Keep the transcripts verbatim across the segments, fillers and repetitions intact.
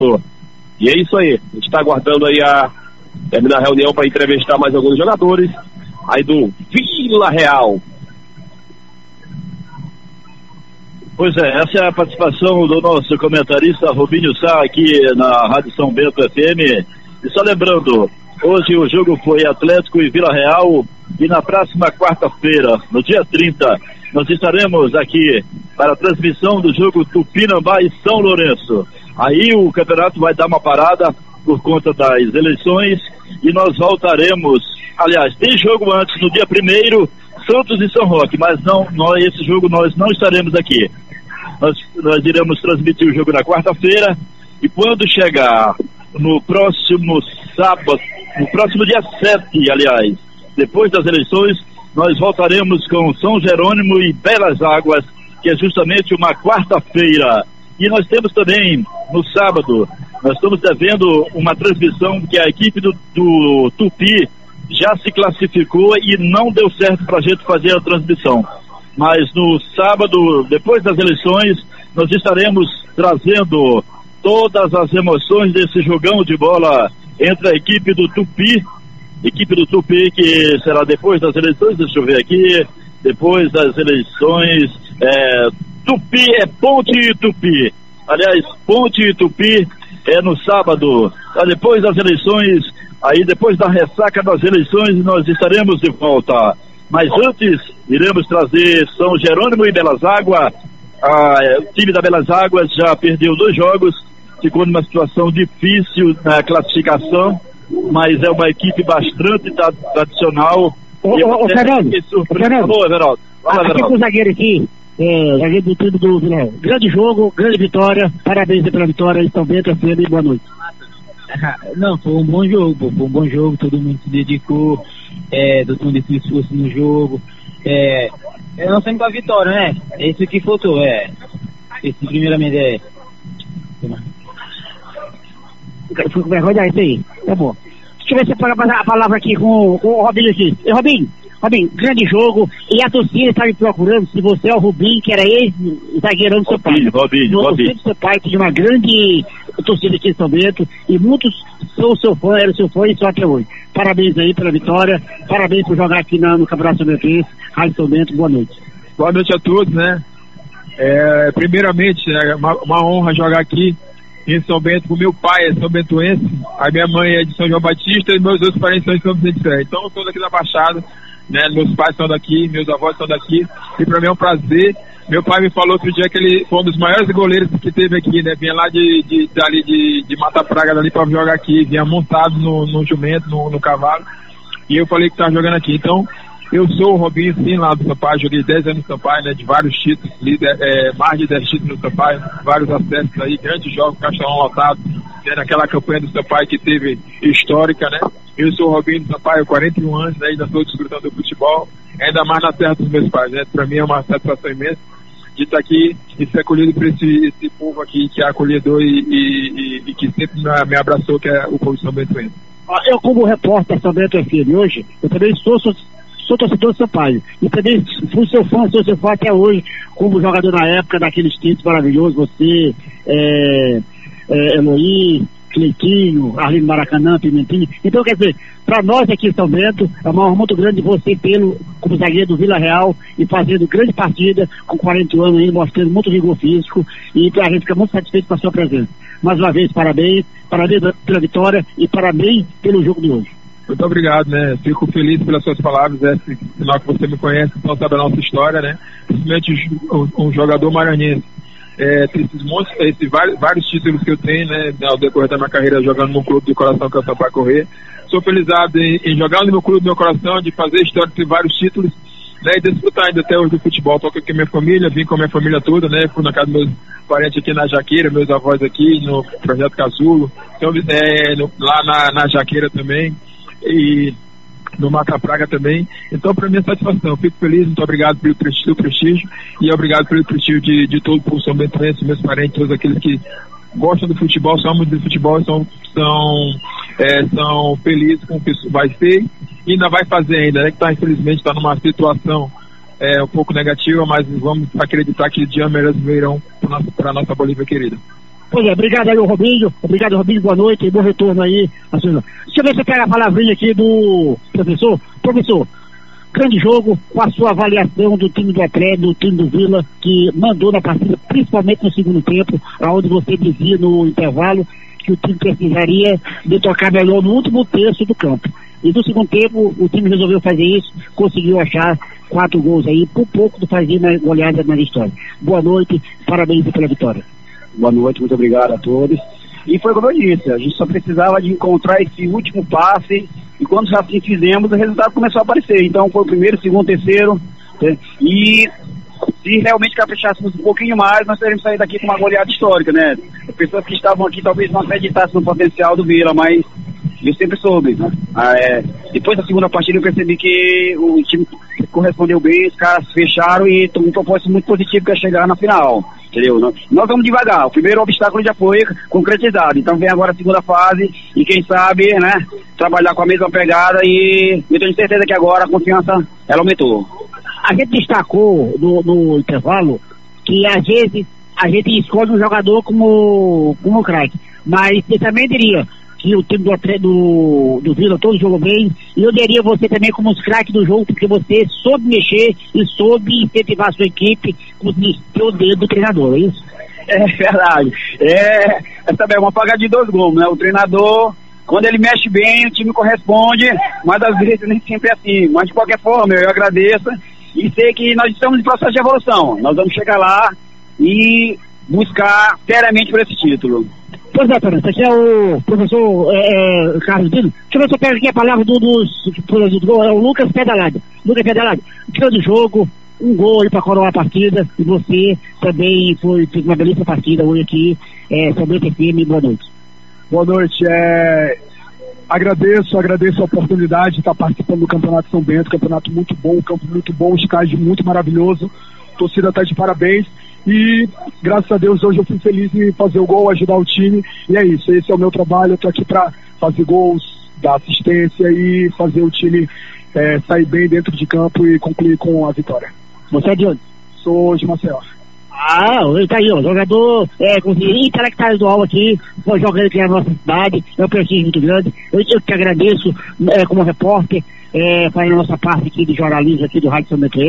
E é isso aí, a gente está aguardando aí a terminar a reunião para entrevistar mais alguns jogadores aí do Vila Real. Pois é, essa é a participação do nosso comentarista Robinho Sá aqui na Rádio São Bento F M. E só lembrando, hoje o jogo foi Atlético e Vila Real, e na próxima quarta-feira, no dia trinta, nós estaremos aqui para a transmissão do jogo Tupinambá e São Lourenço. Aí o campeonato vai dar uma parada por conta das eleições e nós voltaremos. Aliás, tem jogo antes, no dia primeiro, Santos e São Roque, mas não, nós, esse jogo nós não estaremos aqui. Nós, nós iremos transmitir o jogo na quarta-feira, e quando chegar no próximo sábado, no próximo dia sete, aliás, depois das eleições, nós voltaremos com São Jerônimo e Belas Águas, que é justamente uma quarta-feira. E nós temos também, no sábado, nós estamos devendo uma transmissão que a equipe do, do Tupi já se classificou e não deu certo para a gente fazer a transmissão. Mas no sábado, depois das eleições, nós estaremos trazendo todas as emoções desse jogão de bola entre a equipe do Tupi, equipe do Tupi que será depois das eleições, deixa eu ver aqui, depois das eleições, é, Tupi é Ponte e Tupi, aliás, Ponte e Tupi é no sábado, tá, depois das eleições, aí depois da ressaca das eleições nós estaremos de volta, mas antes iremos trazer São Jerônimo e Belas Águas. Ah, o time da Belas Águas já perdeu dois jogos, ficou numa situação difícil na classificação, mas é uma equipe bastante tra- tradicional. Ô, ô, ô, Fernando, Fernando, Alô, Everaldo. Fala, aqui com o zagueiro aqui, é, zagueiro do time do Vila Real. Grande jogo, grande vitória, parabéns pela vitória, São Bento, F M, boa noite. Não, foi um bom jogo, pô, foi um bom jogo, todo mundo se dedicou, é, todo mundo se esforço no jogo, é, nós sempre com a vitória, né? É isso que faltou, é, esse primeiramente é... Fui com vergonha, é isso aí, tá bom. Deixa eu ver se eu pego a palavra aqui com, com o Robinho aqui. E Robinho, Robinho, grande jogo, e a torcida está me procurando, se você é o Rubinho, que era ex-zagueirão do seu pai. Robinho, no, Robinho. do seu pai, tinha uma grande torcida aqui em São Bento, e muitos são seu fã, eram seu fã e só até hoje. Parabéns aí pela vitória, parabéns por jogar aqui na, no Campeonato São Bentense, Rádio São Bento, boa noite. Boa noite a todos, né? É, primeiramente, é uma, uma honra jogar aqui em São Bento, com meu pai é São Bentoense, a minha mãe é de São João Batista e meus outros parentes são de São Vicente Ferreira. Então eu sou daqui da Baixada, né? Meus pais são daqui, meus avós são daqui, e para mim é um prazer. Meu pai me falou outro dia que ele foi um dos maiores goleiros que teve aqui, né? Vinha lá de, de, dali de, de Mata Praga dali para jogar aqui, vinha montado no, no jumento, no, no cavalo, e eu falei que estava jogando aqui. Então eu sou o Robinho, sim, lá do Sampaio, joguei dez anos no Sampaio, né, de vários títulos, líder, é, mais de dez títulos no Sampaio, vários acessos aí, grandes jogos, Castelão lotado, né, naquela campanha do Sampaio que teve histórica, né. Eu sou o Robinho do Sampaio, quarenta e um anos, né, ainda estou desfrutando do futebol, ainda mais na terra dos meus pais, né. Para mim é uma satisfação imensa de estar aqui e ser acolhido por esse, esse povo aqui que é acolhedor e, e, e, e que sempre me abraçou, que é o povo de São Bentoense. Eu, como repórter São Bento F M hoje, eu também sou sou sou torcedor do Sampaio, e também fui seu fã, sou seu fã até hoje, como jogador na época daqueles títulos maravilhosos, você, é, é, Eloy, Cleitinho, Arlindo Maracanã, Pimentinho. Então, quer dizer, para nós aqui em São Bento, é uma honra muito grande você tê-lo como zagueiro do Vila Real e fazendo grande partida, com quarenta anos ainda, mostrando muito vigor físico, e a gente fica muito satisfeito com a sua presença. Mais uma vez, parabéns, parabéns pela vitória e parabéns pelo jogo de hoje. Muito obrigado, né? Fico feliz pelas suas palavras, é sinal que você me conhece, então sabe a nossa história, né? Principalmente um, um jogador maranhense. É, tem esses, montes, esses vários, vários títulos que eu tenho, né? Ao decorrer da minha carreira jogando no clube do coração, que é o Sampaio Corrêa. Sou felizado em, em jogar no meu clube do meu coração, de fazer história, de ter vários títulos, né? E desfrutar ainda até hoje do futebol. Estou aqui com a minha família, vim com a minha família toda, né? Fui na casa dos meus parentes aqui na Jaqueira, meus avós aqui no Projeto Casulo, então, é, no, lá na, na Jaqueira também. E no Mata Praga também. Então, para mim é satisfação. Fico feliz, muito obrigado pelo prestígio, prestígio e obrigado pelo prestígio de, de todo o povo São Bentoense, meus parentes, todos aqueles que gostam do futebol, são muito do futebol e são, são, é, são felizes com o que vai ser e ainda vai fazer ainda, né? Que tá, infelizmente está numa situação é, um pouco negativa, mas vamos acreditar que dias melhores virão para a nossa Bolívia querida. Pois é, obrigado aí, Robinho. Obrigado, Robinho. Boa noite e bom retorno aí. Deixa eu ver se eu pego a palavrinha aqui do professor. Professor, grande jogo, com a sua avaliação do time do Atlético, do time do Vila, que mandou na partida, principalmente no segundo tempo, aonde você dizia no intervalo que o time precisaria de tocar melhor no último terço do campo. E no segundo tempo, o time resolveu fazer isso, conseguiu achar quatro gols aí, por pouco de fazer uma goleada na vitória. Boa noite, parabéns pela vitória. Boa noite, muito obrigado a todos. E foi como eu disse, a gente só precisava de encontrar esse último passe, e quando já assim fizemos, o resultado começou a aparecer. Então foi o primeiro, segundo, terceiro, né? E se realmente caprichássemos um pouquinho mais, nós teríamos saído daqui com uma goleada histórica, né? As pessoas que estavam aqui talvez não acreditassem no potencial do Vila, mas eu sempre soube, né? Ah, é, depois da segunda partida eu percebi que o time correspondeu bem, os caras fecharam e tomou um propósito muito positivo que é chegar na final, entendeu? Nós, nós vamos devagar, o primeiro obstáculo já foi concretizado, então vem agora a segunda fase e quem sabe, né, trabalhar com a mesma pegada e eu tenho certeza que agora a confiança, ela aumentou. A gente destacou no, no intervalo que às vezes a gente escolhe um jogador como, como craque, mas você também diria que o time do, do, do Vila todo jogou bem, e eu diria você também como os craques do jogo, porque você soube mexer e soube incentivar a sua equipe com o dedo do treinador, é isso? É verdade. É, é também uma paga de dois gols, né? O treinador, quando ele mexe bem, o time corresponde, mas às vezes nem sempre é assim. Mas de qualquer forma, eu agradeço e sei que nós estamos em processo de evolução. Nós vamos chegar lá e buscar seriamente por esse título. Pois é, Fernando, aqui é o professor é, Carlos Dino. Deixa eu ver se eu pego aqui a palavra do, dos, do gol, é o Lucas Pedalado. Lucas Pedalado, grande jogo, um gol aí para coroar a partida, e você também foi, fez uma belíssima partida hoje aqui, é, São Bento F M, boa noite. Boa noite, é, agradeço, agradeço a oportunidade de estar participando do Campeonato São Bento, campeonato muito bom, campo muito bom, estádio muito maravilhoso, a torcida está de parabéns. E graças a Deus hoje eu fui feliz em fazer o gol, ajudar o time, e é isso, esse é o meu trabalho. Eu tô aqui para fazer gols, dar assistência e fazer o time é, sair bem dentro de campo e concluir com a vitória. Você é de onde? Sou de Maceió. Ah, ele tá aí, ó, jogador é, intelectual aqui, foi jogando aqui na nossa cidade, é um prestígio muito grande. Eu, eu te agradeço é, como repórter, é, fazendo a nossa parte aqui de jornalismo aqui do Rádio São Bento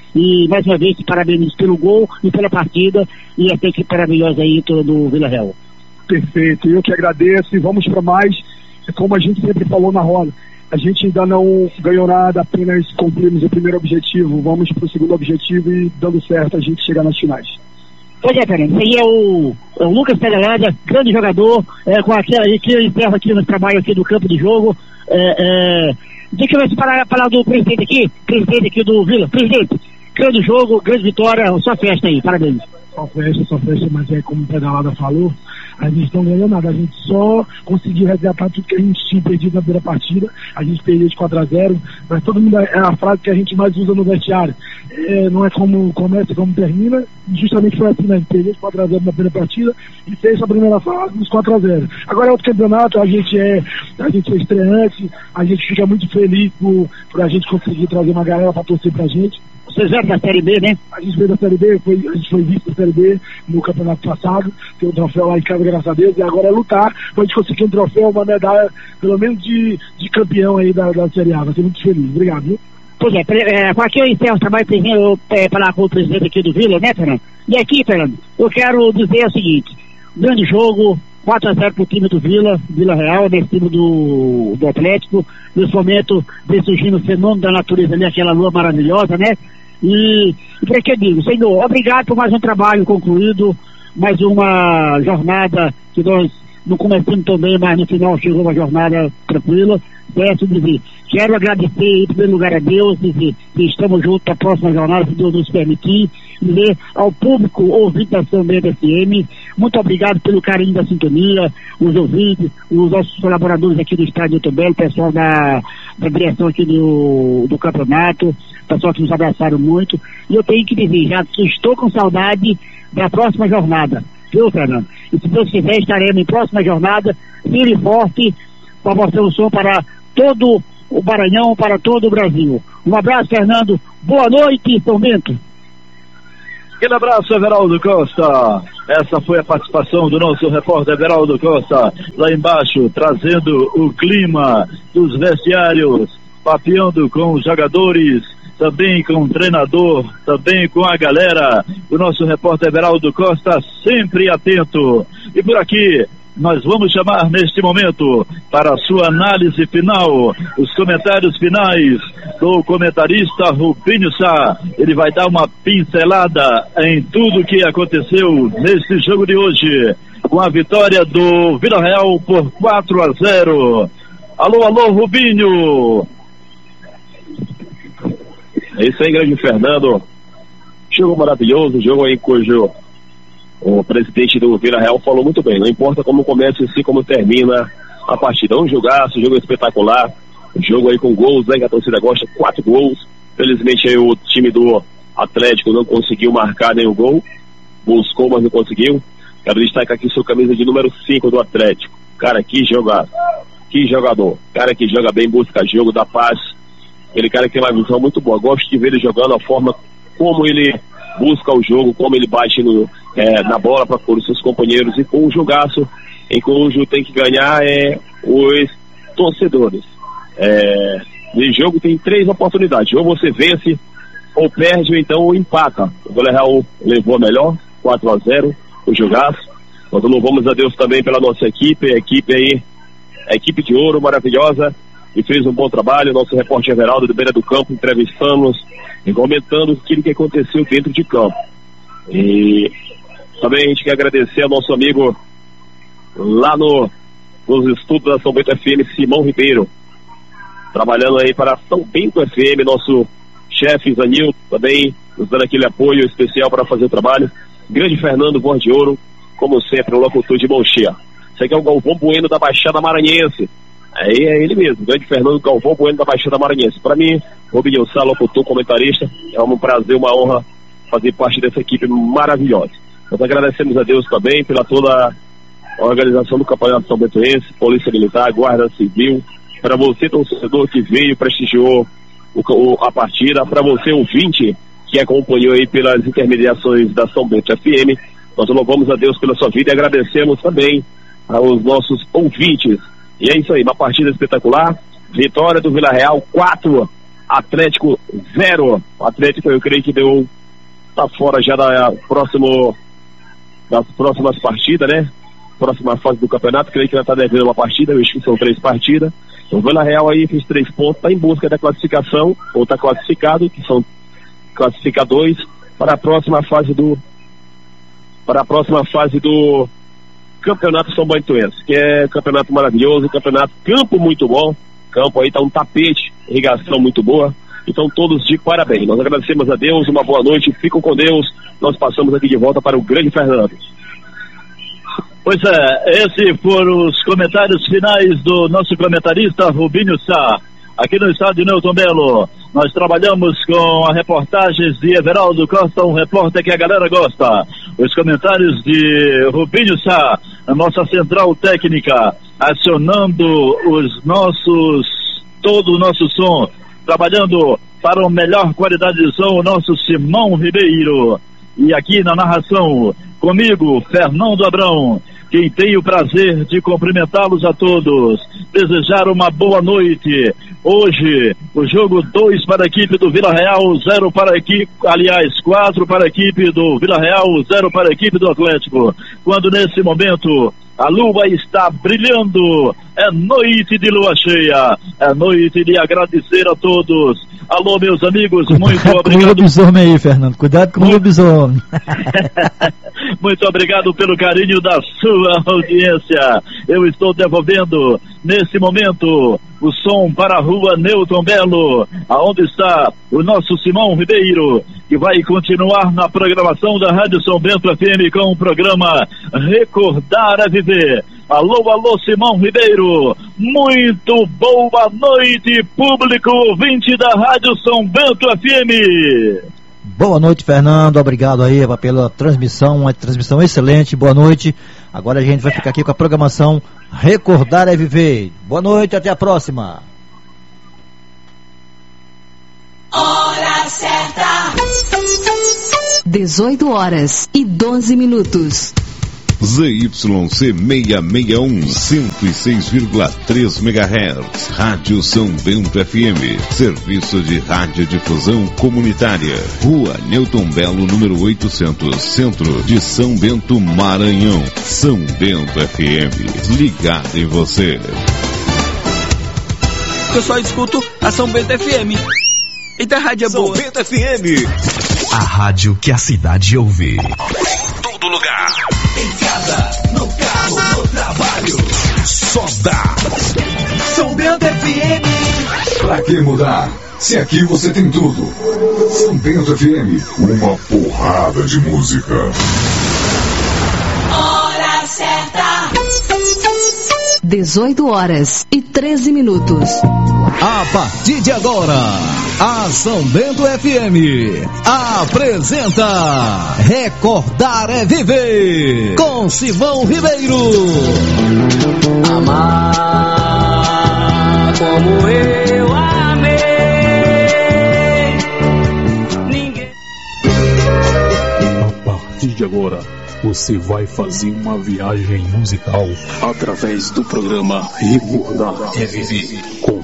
e mais uma vez te parabenizo pelo gol e pela partida e essa equipe maravilhosa aí do Vila Real. Perfeito, eu que agradeço e vamos para mais, como a gente sempre falou na roda, a gente ainda não ganhou nada, apenas cumprimos o primeiro objetivo, vamos para o segundo objetivo e dando certo a gente chegar nas finais. Pois é, Fernando, esse aí é o, é o Lucas Pedalada, grande jogador, é, com aquela que eu encerro aqui no trabalho aqui do campo de jogo. É, é, deixa eu ver se parar, parar do presidente aqui, presidente aqui do Vila. Presidente, grande jogo, grande vitória, só festa aí, parabéns. Só festa, só festa, mas é como o Pedalada falou, a gente não ganhou nada, a gente só conseguiu resgatar tudo que a gente tinha perdido na primeira partida, a gente perdeu de quatro a zero, mas todo mundo, é a frase que a gente mais usa no vestiário, é, não é como começa, como termina, justamente foi assim, né? A gente perdeu de quatro a zero na primeira partida e fez a primeira fase dos quatro a zero. Agora é outro campeonato, a gente é, a gente é estreante, a gente fica muito feliz por, por a gente conseguir trazer uma galera para torcer pra gente. Vocês vieram da Série B, né? A gente veio da Série B, foi, a gente foi visto da Série B no campeonato passado, tem um troféu lá em casa, graças a Deus, e agora é lutar pra gente conseguir um troféu, uma medalha, pelo menos de, de campeão aí da, da Série A. Vai ser muito feliz. Obrigado, viu? Pois é, é, com aqui eu encerro o trabalho eu, é, falar com o presidente aqui do Vila, né, Fernando? E aqui, Fernando, eu quero dizer o seguinte, grande jogo, quatro a zero pro time do Vila, Vila Real, nesse time do, do Atlético, nesse momento vem surgindo o fenômeno da natureza ali, aquela lua maravilhosa, né? E, e para que eu digo, Senhor, obrigado por mais um trabalho concluído, mais uma jornada que nós não começamos tão bem, mas no final chegou uma jornada tranquila. Peço dizer, quero agradecer em primeiro lugar a Deus, dizer que estamos juntos para a próxima jornada, se Deus nos permitir, dizer ao público ouvinte da São Bento F M, muito obrigado pelo carinho da sintonia, os ouvintes, os nossos colaboradores aqui do Estádio também, o pessoal da, da direção aqui do, do campeonato, pessoal que nos abraçaram muito, e eu tenho que dizer, já que estou com saudade da próxima jornada, viu, Fernando? E se Deus quiser, estaremos em próxima jornada, firme e forte, para mostrar o som para todo o Maranhão, para todo o Brasil. Um abraço, Fernando. Boa noite, São Bento. Aquele abraço, Everaldo Costa. Essa foi a participação do nosso repórter Everaldo Costa, lá embaixo, trazendo o clima dos vestiários, papeando com os jogadores, também com o treinador, também com a galera. O nosso repórter Everaldo Costa sempre atento. E por aqui, nós vamos chamar neste momento para a sua análise final, os comentários finais do comentarista Rubinho Sá. Ele vai dar uma pincelada em tudo que aconteceu neste jogo de hoje, com a vitória do Vila Real por quatro a zero. Alô, alô, Rubinho! É isso aí, grande Fernando. Jogo maravilhoso, jogo aí cujo o presidente do Vila Real falou muito bem. Não importa como começa, assim como termina a partida. É um jogaço, jogo espetacular. Jogo aí com gols, né, que a torcida gosta, quatro gols. Felizmente aí o time do Atlético não conseguiu marcar nenhum gol. Buscou, mas não conseguiu. Quero destacar aqui sua camisa de número cinco do Atlético. Cara, que jogador. Que jogador. Cara que joga bem, busca jogo, dá paz. Aquele cara que tem uma visão muito boa. Gosto de ver ele jogando, a forma como ele busca o jogo, como ele bate no, é, na bola para pôr os seus companheiros. E com o jogaço, em cujo tem que ganhar é, os torcedores. É, no jogo tem três oportunidades. Ou você vence, ou perde, ou então empata. O Vila Real levou a melhor, quatro a zero, o jogaço. Nós louvamos a Deus também pela nossa equipe, a equipe aí, a equipe de ouro maravilhosa, e fez um bom trabalho. Nosso repórter Everaldo do Beira do Campo, entrevistamos e comentando aquilo que aconteceu dentro de campo. E também a gente quer agradecer ao nosso amigo lá no, nos estudos da São Bento F M, Simão Ribeiro, trabalhando aí para São Bento F M, nosso chefe Zanil, também nos dando aquele apoio especial para fazer o trabalho. Grande Fernando Voz de Ouro, como sempre, o locutor de mão cheia. Esse aqui é o Galvão Bueno da Baixada Maranhense. Aí é ele mesmo, grande Fernando Galvão Bueno da Baixada Maranhense. Para mim, Rubinho Sá, locutor, comentarista, é um prazer, uma honra fazer parte dessa equipe maravilhosa. Nós agradecemos a Deus também pela toda a organização do Campeonato São Bentoense, Polícia Militar, Guarda Civil, para você, torcedor que veio, prestigiou o, o, a partida, para você, ouvinte, que acompanhou aí pelas intermediações da São Bento F M, nós louvamos a Deus pela sua vida e agradecemos também aos nossos ouvintes. E é isso aí, uma partida espetacular, vitória do Vila Real, quatro, Atlético zero. O Atlético, eu creio que deu, tá fora já da próximo, das próximas partidas, né? Próxima fase do campeonato, creio que vai estar devendo uma partida, eu acho que são três partidas. Então, o Vila Real aí fez três pontos, está em busca da classificação, ou está classificado, que são classificadores, para a próxima fase do, para a próxima fase do Campeonato São Bentoense, que é campeonato maravilhoso, campeonato, campo muito bom, campo aí tá um tapete, irrigação muito boa, então todos de parabéns. Nós agradecemos a Deus, uma boa noite, ficam com Deus, nós passamos aqui de volta para o grande Fernando. Pois é, esses foram os comentários finais do nosso comentarista Rubinho Sá, aqui no estádio Newton Belo. Nós trabalhamos com a reportagens de Everaldo Costa, um repórter que a galera gosta. Os comentários de Rubinho Sá, a nossa central técnica, acionando os nossos, todo o nosso som, trabalhando para uma melhor qualidade de som, o nosso Simão Ribeiro. E aqui na narração, comigo, Fernando Abrão, quem tem o prazer de cumprimentá-los a todos, desejar uma boa noite. Hoje, o jogo dois para a equipe do Vila Real, zero para a equipe, aliás, quatro para a equipe do Vila Real, zero para a equipe do Atlético. Quando nesse momento a lua está brilhando, é noite de lua cheia, é noite de agradecer a todos. Alô, meus amigos, muito Cuidado obrigado. Com o lobisomem aí, Fernando, cuidado com o lobisomem. Muito obrigado pelo carinho da sua audiência. Eu estou devolvendo nesse momento o som para a rua Newton Belo, aonde está o nosso Simão Ribeiro, que vai continuar na programação da Rádio São Bento F M com o programa Recordar a Viver. Alô, alô, Simão Ribeiro, muito boa noite, público ouvinte da Rádio São Bento F M. Boa noite, Fernando, obrigado aí pela transmissão, uma transmissão excelente, boa noite. Agora a gente vai ficar aqui com a programação Recordar é Viver. Boa noite, até a próxima. Hora certa. dezoito horas e doze minutos. Z Y C seiscentos e sessenta e um, cento e seis vírgula três megahertz, Rádio São Bento F M, serviço de radiodifusão comunitária, Rua Newton Belo, número oitocentos, Centro de São Bento, Maranhão. São Bento F M, ligado em você. Eu só escuto a São Bento F M. Eita, a rádio é São boa. São Bento F M. A rádio que a cidade ouve. Em todo lugar. Em casa, no carro, no trabalho. Só dá. São Bento F M. Pra que mudar? Se aqui você tem tudo. São Bento F M. Uma porrada de música. Hora certa. dezoito horas e treze minutos. A partir de agora, a São Bento F M apresenta Recordar é Viver, com Simão Ribeiro. Amar como eu amei. Ninguém. A partir de agora, você vai fazer uma viagem musical através do programa Recordar é Viver, com